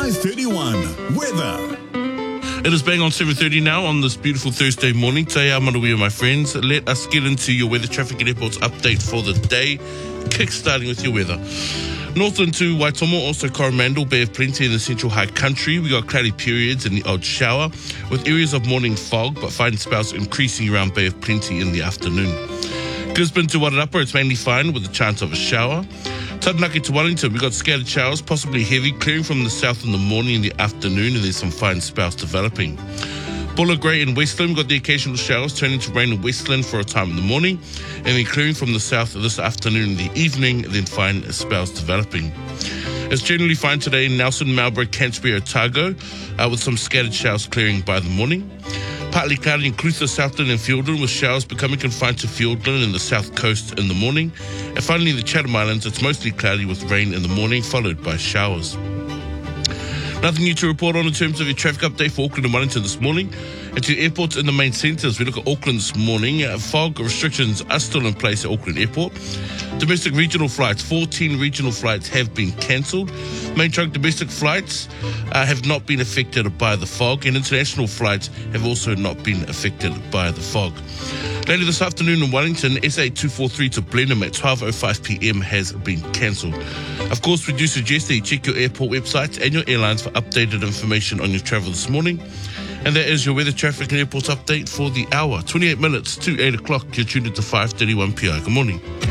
5:31 weather. It is bang on 7:30 now on this beautiful Thursday morning. Te ao manuia, my friends. Let us get into your weather traffic and airports update for the day. Kick-starting with your weather. Northland to Waitomo, also Coromandel, Bay of Plenty in the central high country. We got cloudy periods and the odd shower, with areas of morning fog, but fine spells increasing around Bay of Plenty in the afternoon. Gisborne to Wairarapa, it's mainly fine with a chance of a shower. Taranaki to Wellington, we got scattered showers, possibly heavy, clearing from the south in the morning and the afternoon, and there's some fine spells developing. Buller Grey in Westland, we've got the occasional showers turning to rain in Westland for a time in the morning, and then clearing from the south this afternoon and the evening, and then fine spells developing. It's generally fine today in Nelson, Marlborough, Canterbury, Otago, with some scattered showers clearing by the morning. Partly cloudy in Clutha, Southland and Fiordland, with showers becoming confined to Fiordland and the south coast in the morning. And finally, the Chatham Islands, it's mostly cloudy with rain in the morning, followed by showers. Nothing new to report on in terms of your traffic update for Auckland and Wellington this morning. And to airports in the main centres, we look at Auckland this morning. Fog restrictions are still in place at Auckland Airport. Domestic regional flights, 14 regional flights have been cancelled. Main trunk domestic flights have not been affected by the fog, and international flights have also not been affected by the fog. Later this afternoon in Wellington, SA243 to Blenheim at 12:05 p.m. has been cancelled. Of course, we do suggest that you check your airport websites and your airlines for updated information on your travel this morning. And that is your weather, traffic and airport update for the hour. 28 minutes to 8 o'clock. You're tuned into 5:31 p.m. Good morning.